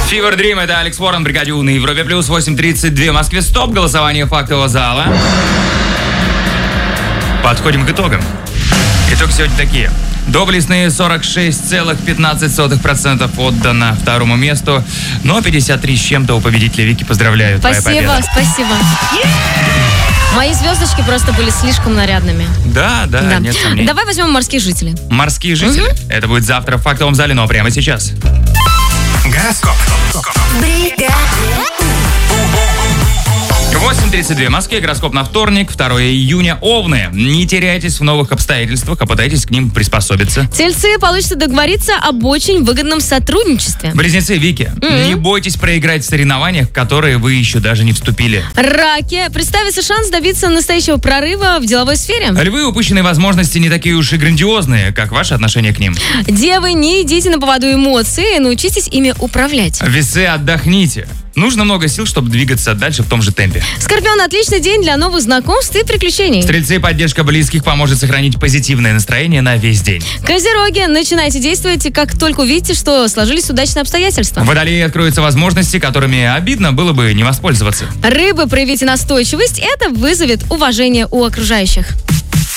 Fever Dream, это Алекс Уоррен, Бригадюн на Европе Плюс, 8:32 в Москве. Стоп, голосование фактового зала. Подходим к итогам. Итоги сегодня такие. Доблестные 46,15% отдано второму месту, но 53 с чем-то у победителя Вики. Поздравляю, твоя победа. Спасибо. Мои звездочки просто были слишком нарядными. Да, нет сомнений. Давай возьмем морских жителей. Морские жители? Это будет завтра в фактовом зале, но прямо сейчас. Гороскоп. 8:32 в Москве. Гороскоп на вторник, 2 июня. Овны. Не теряйтесь в новых обстоятельствах, а пытайтесь к ним приспособиться. Тельцы, получится договориться об очень выгодном сотрудничестве. Близнецы, Вики, не бойтесь проиграть в соревнованиях, в которые вы еще даже не вступили. Раки, представится шанс добиться настоящего прорыва в деловой сфере. Львы, упущенные возможности не такие уж и грандиозные, как ваше отношение к ним. Девы, не идите на поводу эмоций, научитесь ими управлять. Весы, отдохните. Нужно много сил, чтобы двигаться дальше в том же темпе. Скорпион, отличный день для новых знакомств и приключений. Стрельцы, поддержка близких поможет сохранить позитивное настроение на весь день. Козероги, начинайте действовать, как только увидите, что сложились удачные обстоятельства. Водолеи, откроются возможности, которыми обидно было бы не воспользоваться. Рыбы, проявите настойчивость, это вызовет уважение у окружающих.